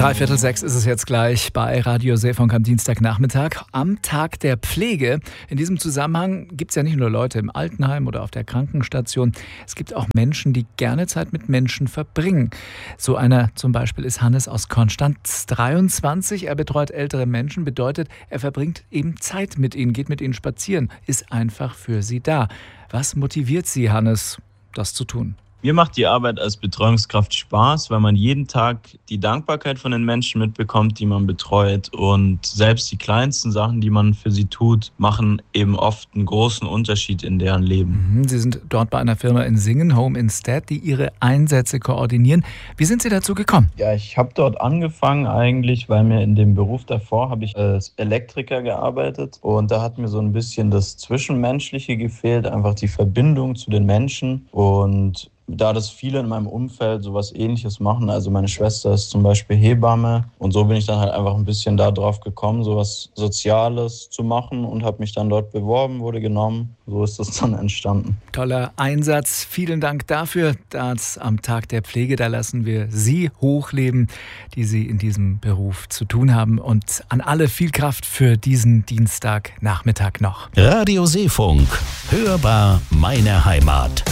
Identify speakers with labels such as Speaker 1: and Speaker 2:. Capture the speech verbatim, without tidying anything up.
Speaker 1: Dreiviertel sechs ist es jetzt gleich bei Radio Seefunk am Dienstagnachmittag, am Tag der Pflege. In diesem Zusammenhang gibt es ja nicht nur Leute im Altenheim oder auf der Krankenstation. Es gibt auch Menschen, die gerne Zeit mit Menschen verbringen. So einer zum Beispiel ist Hannes aus Konstanz, dreiundzwanzig. Er betreut ältere Menschen, bedeutet, er verbringt eben Zeit mit ihnen, geht mit ihnen spazieren, ist einfach für sie da. Was motiviert Sie, Hannes, das zu tun?
Speaker 2: Mir macht die Arbeit als Betreuungskraft Spaß, weil man jeden Tag die Dankbarkeit von den Menschen mitbekommt, die man betreut. Und selbst die kleinsten Sachen, die man für sie tut, machen eben oft einen großen Unterschied in deren Leben.
Speaker 1: Sie sind dort bei einer Firma in Singen, Home Instead, die ihre Einsätze koordinieren. Wie sind Sie dazu gekommen?
Speaker 2: Ja, ich habe dort angefangen eigentlich, weil mir in dem Beruf davor habe ich als Elektriker gearbeitet. Und da hat mir so ein bisschen das Zwischenmenschliche gefehlt, einfach die Verbindung zu den Menschen. Und da das viele in meinem Umfeld sowas Ähnliches machen, also meine Schwester ist zum Beispiel Hebamme und so bin ich dann halt einfach ein bisschen da drauf gekommen, sowas Soziales zu machen und habe mich dann dort beworben, wurde genommen. So ist das dann entstanden.
Speaker 1: Toller Einsatz. Vielen Dank dafür. Das am Tag der Pflege, da lassen wir Sie hochleben, die Sie in diesem Beruf zu tun haben. Und an alle viel Kraft für diesen Dienstagnachmittag noch.
Speaker 3: Radio Seefunk. Hörbar meine Heimat.